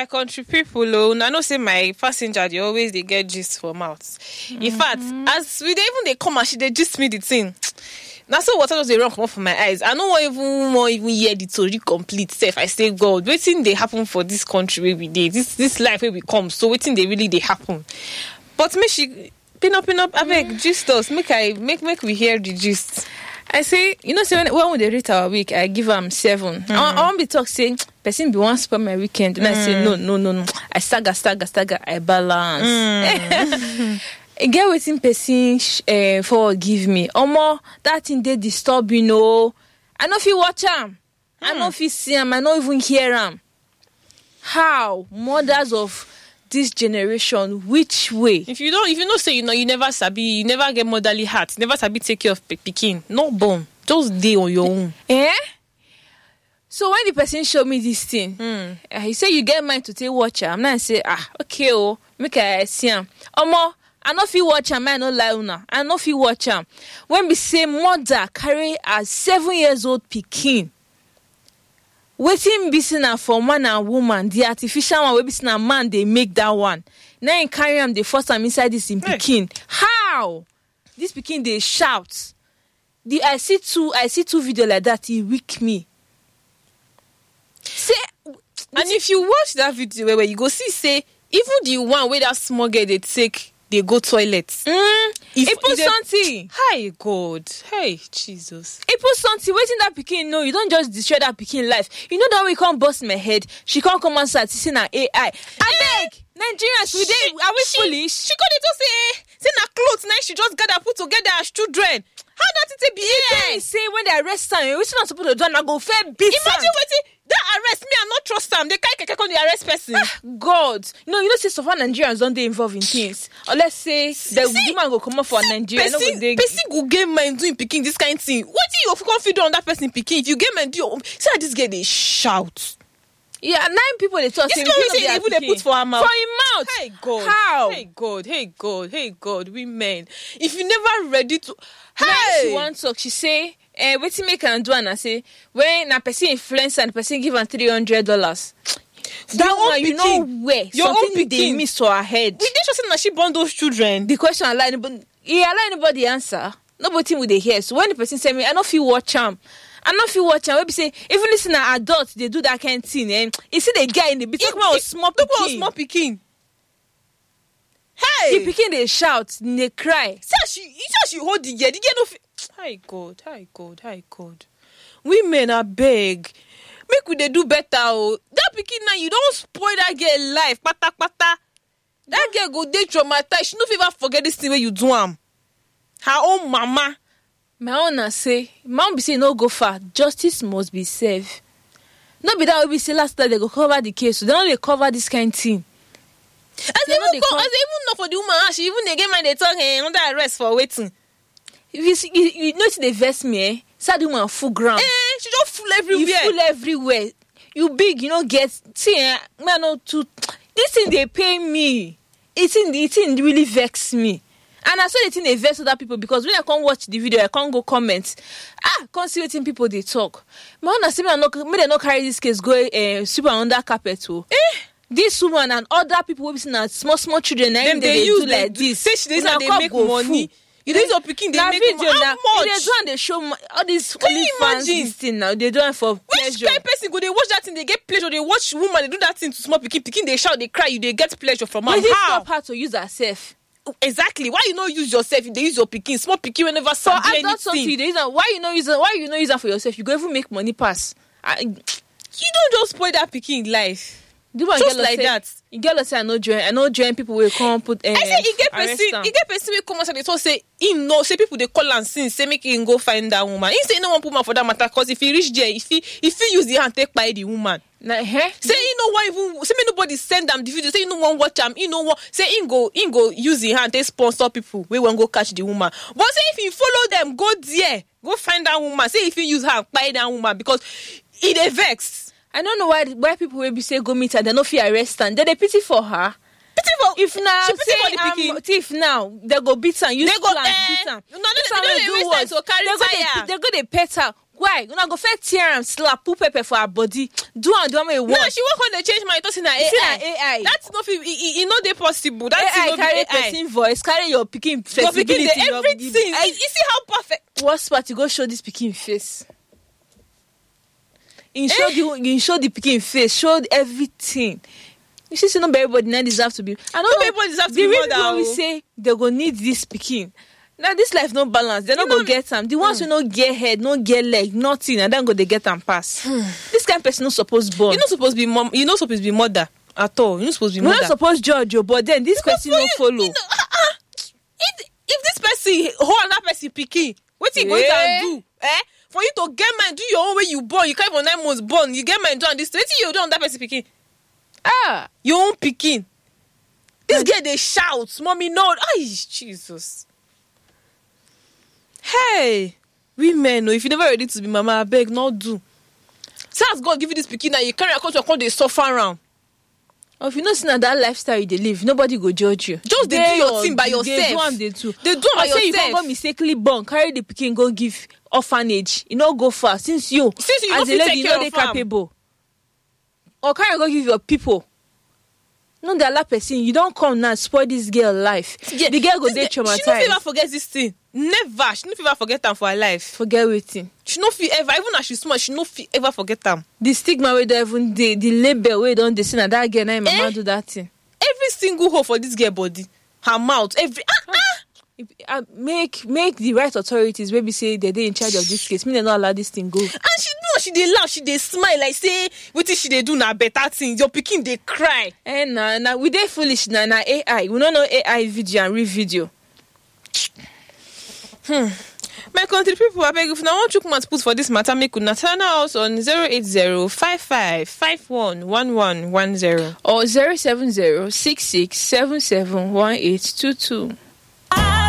My country people, oh, I know say my passenger they always they get gist for mouth. In fact, as we they come and they gist me the thing. That's what water just they run come up from my eyes. I don't even hear the story complete. Self, I say God, waiting they happen for this country where we did this life where we come. So waiting they really they happen. But me she pin up. I beg gist us. Make we hear the gist. I say, say when they rate our week, I give them 7. I want be talk say person be one spend my weekend, and I say no. I stagger, I balance. Get waiting person for give me. Omo, that thing they disturb, I know if you watch them, I know if you see them, I know even hear them. How mothers of this generation, which way? If you don't say you never sabi, you never get motherly heart, never sabi take care of pikin, no born, just day on your own. So when the person show me this thing, he say you get mind to take watch am. Now I say okay make I see am. Omo, I no fit watch am, I no lie una. I no fit watch am. When we say mother carry a 7 years old pikin. Waiting be seen for man and woman, the artificial one will be seen a man, they make that one. Now in carry them the first time inside this in Peking. How? This Peking they shout. I see two videos like that, he weak me. Say and if you watch that video where you go see say even the one where that small girl they go toilets. It put something. Hi God. Hey Jesus. It put something. Waiting that Peking. No, you don't just destroy that Peking life. You know that we can't bust my head. She can't come outside to see an AI. I beg. Nigerians, are we foolish? She got it to say na clothes. Now she just gather put together as children. How that it be AI? Say when they arrest them, we not supposed to do and I go fair beat. Imagine waiting. That arrest me, I not trust them. They can't on the arrest person. God. You know, say so far Nigerians don't they involve in things. Or let's say the woman go come up for Nigeria. Person go get mind doing picking this kind of thing. What do you confident on that person picking? If you get mind do see how this girl they shout. Yeah, 9 people they talk. This girl even they put for her mouth. For her mouth. Hey God. How? Hey God, women. If you never ready to she wants talk, she say what you make and do and I say when a person influencer and person give her $300. That one you know where your something own they miss to her head. We didn't just say that she born those children. The question allow anybody answer. Nobody will they hear. So when the person say me, I don't feel watch am. When we say even listen to adults they do that kind of thing and you see the guy in the bit small pikin. Hey, the pikin they shout, they cry. She hold the girl no Hi God. Women are beg. Make we they do better. That pikin now you don't spoil that girl life. Pata. That girl go dey traumatized. She no ever forget this thing where you do am. Her own mama. My own say, mom be say no go far. Justice must be served. No be that we say last time they go cover the case. So they don't cover this kind of thing. As they even know for the woman, she even they get mind they talk under arrest for waiting. You know they vex me, Sad woman full ground. She just full everywhere. You full everywhere. You big, get see man no too. This thing they pay me. It's in really vex me. And I saw the thing they vex other people because when I can't watch the video, I can't go comment. Can't see what people they talk. My own say me they not carry this case go super under carpet too. This woman and other people will be seeing small children and they use like this. Say she doesn't they make money. You know your picking they make money. How much? They do and they show all these OnlyFans this thing now. They do it for pleasure. Which kind person go they watch that thing? They get pleasure. They watch woman they do that thing to small picking. They shout, they cry. They get pleasure from her. But this stop her to use herself. Exactly. Why you not use yourself? If they use your picking, small picking whenever something anything. Why you not use that for yourself? You go even make money pass. You don't just spoil that picking life. Do one just like that. You get say I know join people will come put. I say you get person will come and they talk say him no say people they call and sin say make him go find that woman. He say no one put man for that matter because if he reach there if he use the hand take by the woman. Say you know why even say me nobody send them the video say you know one watch him you know what say him go use the hand take sponsor people we won't go catch the woman. But say if you follow them go there go find that woman say if you use hand buy that woman because it dey vex. I don't know why people will be say go meet her. They no fear arrest her. They pity for her. If now she pity for the picking. Thief now they go beat her. They go beat her. No, they do carry tire. They go they pet her. Why? Una go first tear am, slap, put pepper for her body. Do and do me No, what? she won't come to change my thoughts in her See na AI. AI. That's not it no dey possible. That's AI not carry AI. person voice, carry your pikin Your flexibility. pikin, everything. I, You see how perfect. what part you go show this pikin face? You show the pikin face, show everything. You see, not everybody now deserve to be. I don't know. Everybody deserve to the be reason mother. why we say they go need this pikin. Now this life no balance. They not go get them. The ones who no get head, no get leg, nothing, and then go they get them pass. This kind of person no supposed born. You're not supposed to be mom. You're not supposed to be mother at all. You're not supposed to be We're mother. not supposed judge you, but then this person no follow. If this person hold another person pikin, what you going to do? For you to get mine, do your own way you born. You can't even 9 months born. You get mine done this. What you do on that person pikin? Your own pikin. This girl they shout, mommy no. Ay, Jesus. Hey, women, if you never ready to be mama, I beg not do. So as God give you this pikin, now you carry a culture called they suffer around. Or if you know see na that lifestyle you dey live, nobody go judge you. Just they do your thing by yourself. They do am, they do. They do am by Or say you yourself. go mistakenly born, carry the pikin go give orphanage. You no go far since you you as no a fit lady take you care no dey of am. capable. Or carry go give your people. No dey allow person. You don't come now spoil this girl life. Yeah, the girl go dey She no fit traumatized. ever forget this thing. Never. She no fit ever forget them for her life. Forget wetin. She no fit ever, even as she small, she no fit ever forget them. The stigma wey don even dey, the label wey don dey say na that girl na im mama do that thing. Every single hole for this girl body, her mouth, every Make the right authorities wey be say they dey in charge of this case. Me they not allow this thing go. and she dey laugh, she dey smile like say wetin she dey do na better thing. Your pikin dey cry. Nah, we dey foolish na AI. We don't know AI video and real video. My country people, I beg if na wan chook mouth put for this matter, make una turn us on 08055511110 Or 07066771822.